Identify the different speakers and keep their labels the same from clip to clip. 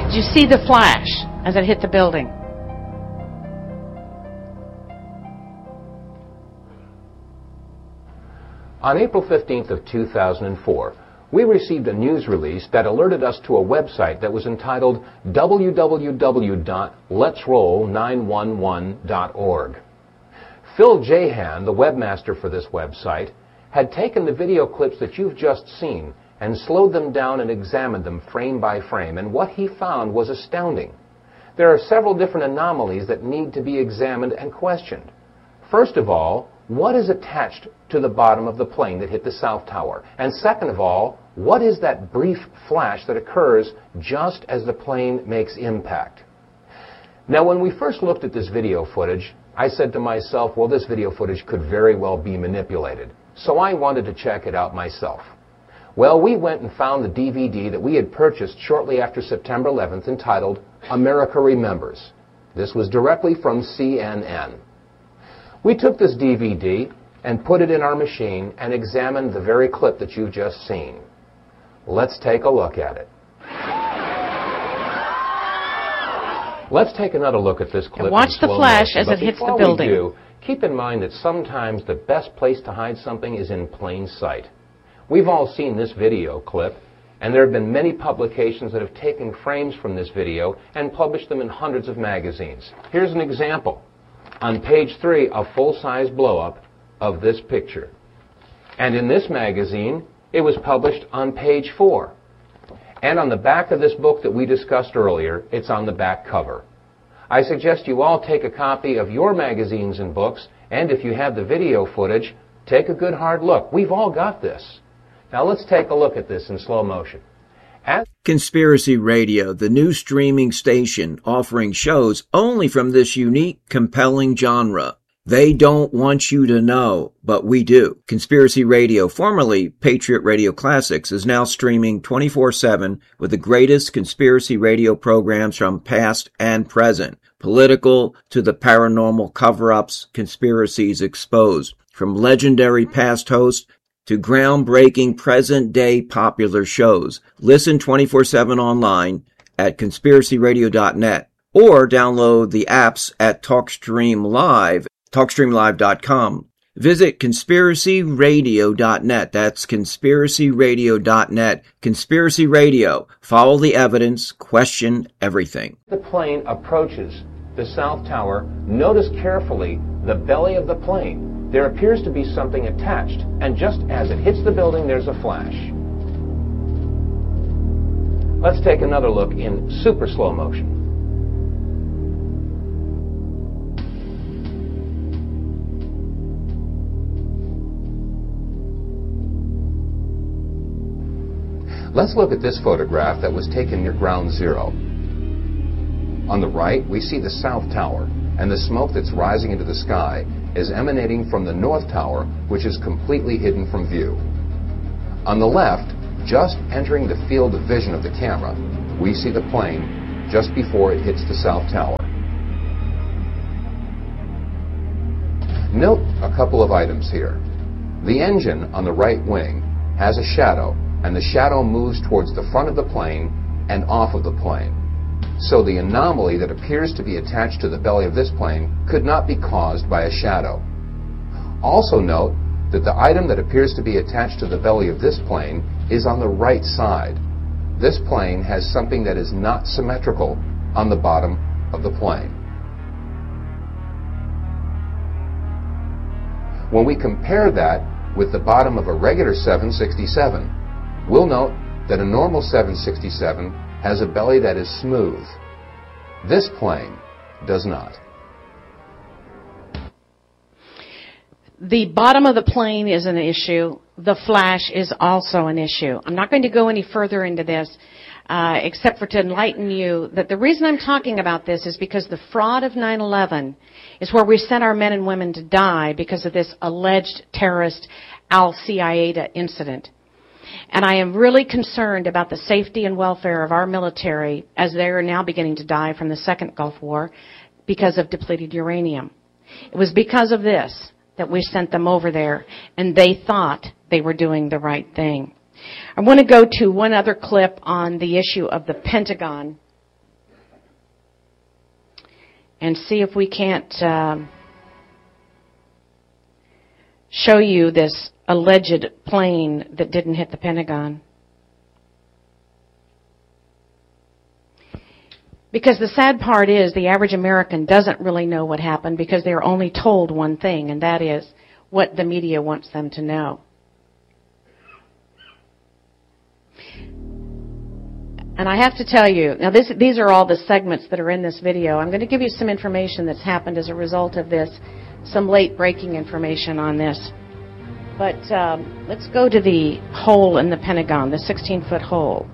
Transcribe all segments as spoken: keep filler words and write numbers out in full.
Speaker 1: Did you see the flash as it hit the building?
Speaker 2: On April fifteenth of two thousand four, we received a news release that alerted us to a website that was entitled w w w dot lets roll nine one one dot org. Phil Jahan, the webmaster for this website, had taken the video clips that you've just seen and slowed them down and examined them frame by frame, and what he found was astounding. There are several different anomalies that need to be examined and questioned. First of all, what is attached to the bottom of the plane that hit the South Tower? And second of all, what is that brief flash that occurs just as the plane makes impact? Now, when we first looked at this video footage, I said to myself, well, this video footage could very well be manipulated. So I wanted to check it out myself. Well, we went and found the D V D that we had purchased shortly after September eleventh entitled America Remembers. This was directly from C N N. We took this D V D and put it in our machine and examined the very clip that you've just seen. Let's take a look at it. Let's take another look at this clip.
Speaker 1: And watch the flash
Speaker 2: motion.
Speaker 1: as
Speaker 2: But
Speaker 1: it hits the
Speaker 2: before
Speaker 1: building.
Speaker 2: We do, keep in mind that sometimes the best place to hide something is in plain sight. We've all seen this video clip, and there have been many publications that have taken frames from this video and published them in hundreds of magazines. Here's an example. On page three, a full-size blow-up of this picture. And in this magazine, it was published on page four. And on the back of this book that we discussed earlier, it's on the back cover. I suggest you all take a copy of your magazines and books, and if you have the video footage, take a good hard look. We've all got this. Now let's take a look at this in slow motion. As
Speaker 3: Conspiracy Radio, the new streaming station offering shows only from this unique, compelling genre. They don't want you to know, but we do. Conspiracy Radio, formerly Patriot Radio Classics, is now streaming twenty-four seven with the greatest conspiracy radio programs from past and present. Political to the paranormal cover-ups, conspiracies exposed. From legendary past hosts to groundbreaking present-day popular shows. Listen twenty-four seven online at conspiracy radio dot net or download the apps at TalkStream Live, talk stream live dot com. Visit conspiracy radio dot net. That's conspiracy radio dot net. Conspiracy Radio. Follow the evidence. Question everything.
Speaker 2: the plane approaches the South Tower, notice carefully the belly of the plane. There appears to be something attached, and just as it hits the building, there's a flash. Let's take another look in super slow motion. Let's look at this photograph that was taken near Ground Zero. On the right, we see the South Tower, and the smoke that's rising into the sky is emanating from the North Tower, which is completely hidden from view. On the left, just entering the field of vision of the camera, we see the plane just before it hits the South Tower. Note a couple of items here. The engine on the right wing has a shadow, and the shadow moves towards the front of the plane and off of the plane. So the anomaly that appears to be attached to the belly of this plane could not be caused by a shadow. Also note that the item that appears to be attached to the belly of this plane is on the right side. This plane has something that is not symmetrical on the bottom of the plane. When we compare that with the bottom of a regular seven sixty-seven, we'll note that a normal seven sixty-seven has a belly that is smooth. This plane does not.
Speaker 1: The bottom of the plane is an issue. The flash is also an issue. I'm not going to go any further into this, uh, except for to enlighten you that the reason I'm talking about this is because the fraud of nine eleven is where we sent our men and women to die because of this alleged terrorist Al-Qaeda incident. And I am really concerned about the safety and welfare of our military as they are now beginning to die from the second Gulf War because of depleted uranium. It was because of this that we sent them over there, and they thought they were doing the right thing. I want to go to one other clip on the issue of the Pentagon and see if we can't um, show you this alleged plane that didn't hit the Pentagon. Because the sad part is the average American doesn't really know what happened because they're only told one thing, and that is what the media wants them to know. And I have to tell you, now this, these are all the segments that are in this video. I'm going to give you some information that's happened as a result of this, some late breaking information on this. But um, let's go to the hole in the Pentagon, the sixteen-foot hole.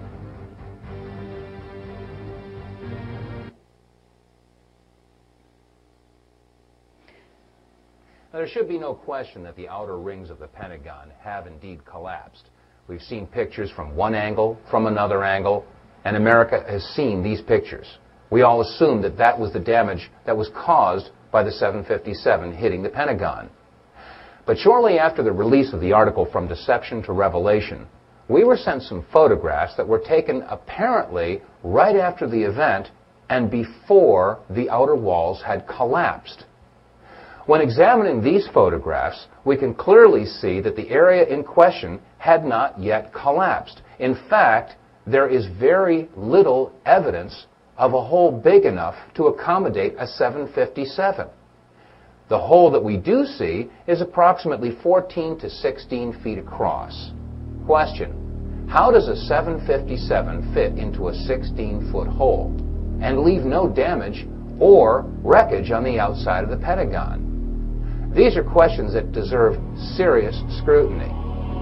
Speaker 2: Now, there should be no question that the outer rings of the Pentagon have indeed collapsed. We've seen pictures from one angle, from another angle, and America has seen these pictures. We all assumed that that was the damage that was caused by the seven fifty-seven hitting the Pentagon. But shortly after the release of the article From Deception to Revelation, we were sent some photographs that were taken apparently right after the event and before the outer walls had collapsed. When examining these photographs, we can clearly see that the area in question had not yet collapsed. In fact, there is very little evidence of a hole big enough to accommodate a seven fifty-seven. The hole that we do see is approximately fourteen to sixteen feet across. Question: how does a seven fifty-seven fit into a sixteen-foot hole and leave no damage or wreckage on the outside of the Pentagon? These are questions that deserve serious scrutiny.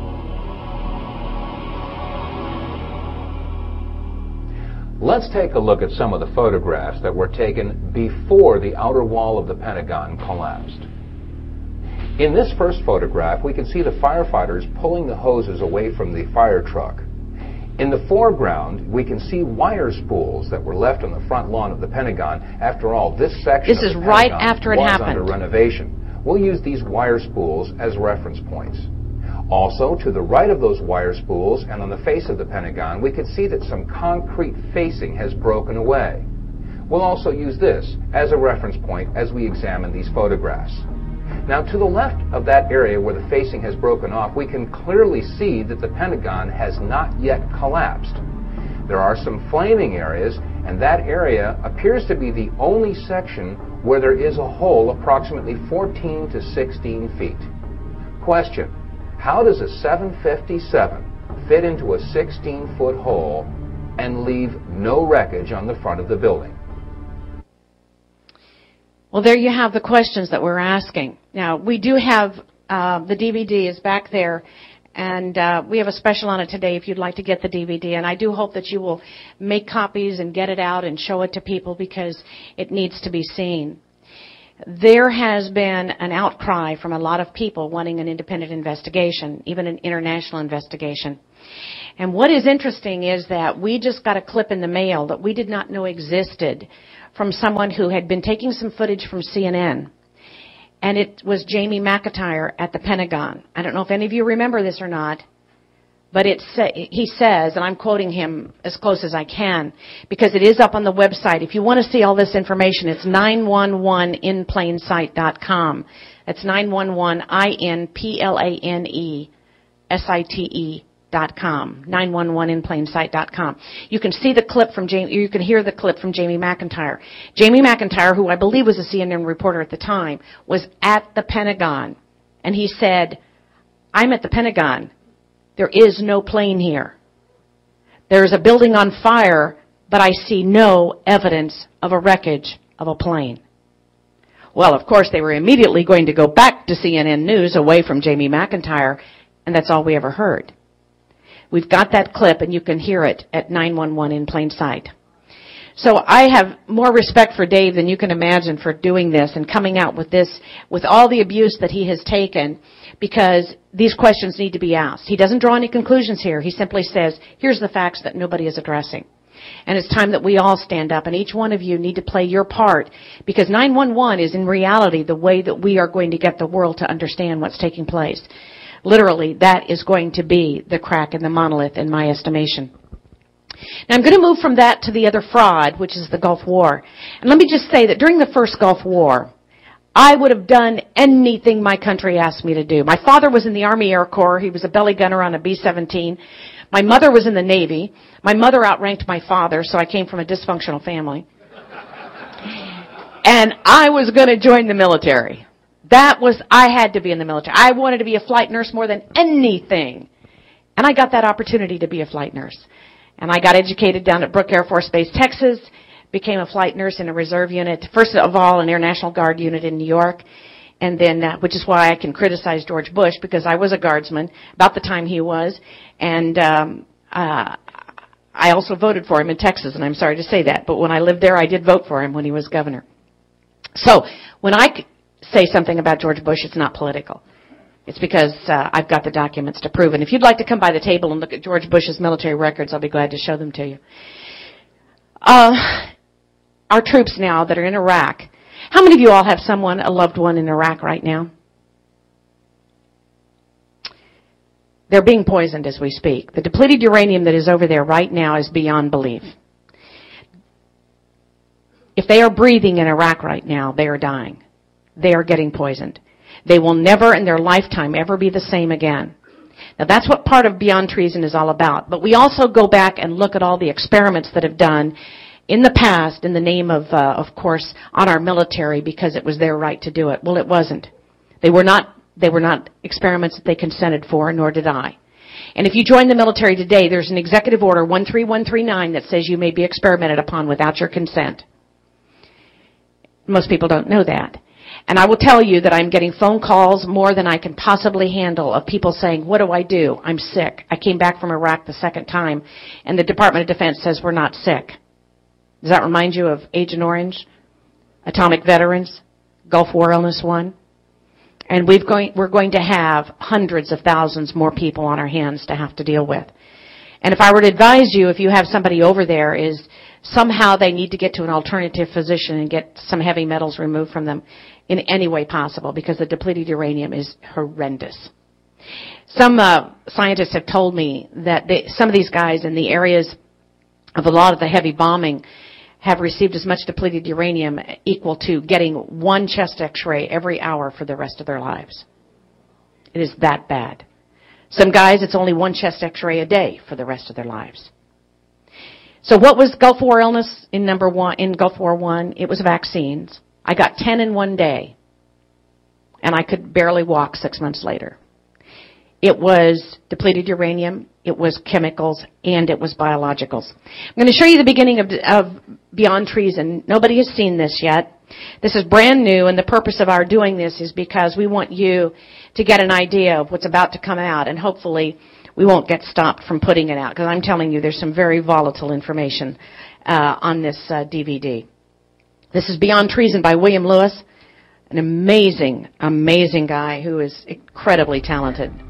Speaker 2: Let's take a look at some of the photographs that were taken before the outer wall of the Pentagon collapsed. In this first photograph, we can see the firefighters pulling the hoses away from the fire truck. In the foreground, we can see wire spools that were left on the front lawn of the Pentagon. After all, this section
Speaker 1: this
Speaker 2: of
Speaker 1: is
Speaker 2: the
Speaker 1: right
Speaker 2: Pentagon
Speaker 1: after it
Speaker 2: was
Speaker 1: happened.
Speaker 2: under renovation. We'll use these wire spools as reference points. Also, to the right of those wire spools and on the face of the Pentagon, we can see that some concrete facing has broken away. We'll also use this as a reference point as we examine these photographs. Now, to the left of that area where the facing has broken off, we can clearly see that the Pentagon has not yet collapsed. There are some flaming areas, and that area appears to be the only section where there is a hole approximately fourteen to sixteen feet. Question: how does a seven fifty-seven fit into a sixteen-foot hole and leave no wreckage on the front of the building?
Speaker 1: Well, there you have the questions that we're asking. Now, we do have uh, the D V D is back there, and uh, we have a special on it today if you'd like to get the D V D. And I do hope that you will make copies and get it out and show it to people because it needs to be seen. There has been an outcry from a lot of people wanting an independent investigation, even an international investigation. And what is interesting is that we just got a clip in the mail that we did not know existed from someone who had been taking some footage from C N N. And it was Jamie McIntyre at the Pentagon. I don't know if any of you remember this or not, but it sa- he says, and I'm quoting him as close as I can, because it is up on the website. If you want to see all this information, it's nine one one in plain sight dot com. That's nine one one, I N P L A N E S I T E dot com, nine one one in plain sight dot com. You can see the clip from Jamie, you can hear the clip from Jamie McIntyre. Jamie McIntyre, who I believe was a C N N reporter at the time, was at the Pentagon, and he said, "I'm at the Pentagon. There is no plane here. There is a building on fire, but I see no evidence of a wreckage of a plane." Well, of course, they were immediately going to go back to C N N News away from Jamie McIntyre, and that's all we ever heard. We've got that clip, and you can hear it at nine one one in plain sight. So I have more respect for Dave than you can imagine for doing this and coming out with this, with all the abuse that he has taken, because these questions need to be asked. He doesn't draw any conclusions here. He simply says, here's the facts that nobody is addressing. And it's time that we all stand up, and each one of you need to play your part, because nine one one is in reality the way that we are going to get the world to understand what's taking place. Literally, that is going to be the crack in the monolith, in my estimation. Now, I'm going to move from that to the other fraud, which is the Gulf War. And let me just say that during the first Gulf War, I would have done anything my country asked me to do. My father was in the Army Air Corps. He was a belly gunner on a B seventeen. My mother was in the Navy. My mother outranked my father, so I came from a dysfunctional family. And I was going to join the military. That was, I had to be in the military. I wanted to be a flight nurse more than anything. And I got that opportunity to be a flight nurse. And I got educated down at Brooke Air Force Base, Texas, became a flight nurse in a reserve unit, first of all an Air National Guard unit in New York, and then, uh, which is why I can criticize George Bush, because I was a guardsman about the time he was, and um, uh, I also voted for him in Texas, and I'm sorry to say that, but when I lived there, I did vote for him when he was governor. So when I say something about George Bush, it's not political. It's because uh, I've got the documents to prove it. And if you'd like to come by the table and look at George Bush's military records, I'll be glad to show them to you. Uh, our troops now that are in Iraq. How many of you all have someone, a loved one in Iraq right now? They're being poisoned as we speak. The depleted uranium that is over there right now is beyond belief. If they are breathing in Iraq right now, they are dying. They are getting poisoned. They will never in their lifetime ever be the same again. Now that's what part of Beyond Treason is all about. But we also go back and look at all the experiments that have done in the past in the name of, uh, of course, on our military because it was their right to do it. Well, it wasn't. They were not, they were not experiments that they consented for, nor did I. And if you join the military today, there's an executive order one three one three nine that says you may be experimented upon without your consent. Most people don't know that. And I will tell you that I'm getting phone calls more than I can possibly handle of people saying, what do I do? I'm sick. I came back from Iraq the second time, and the Department of Defense says we're not sick. Does that remind you of Agent Orange, Atomic Veterans, Gulf War Illness One? And we've going, we're going to have hundreds of thousands more people on our hands to have to deal with. And if I were to advise you, if you have somebody over there, is somehow they need to get to an alternative physician and get some heavy metals removed from them in any way possible, because the depleted uranium is horrendous. Some uh, scientists have told me that they, some of these guys in the areas of a lot of the heavy bombing have received as much depleted uranium equal to getting one chest x-ray every hour for the rest of their lives. It is that bad. Some guys, it's only one chest x-ray a day for the rest of their lives. So what was Gulf War illness in number one, in Gulf War One? It was vaccines. I got ten in one day, and I could barely walk six months later. It was depleted uranium, it was chemicals, and it was biologicals. I'm going to show you the beginning of, of Beyond Treason. Nobody has seen this yet. This is brand new, and the purpose of our doing this is because we want you to get an idea of what's about to come out, and hopefully we won't get stopped from putting it out, because I'm telling you there's some very volatile information uh, on this uh, D V D. This is Beyond Treason by William Lewis, an amazing, amazing guy who is incredibly talented.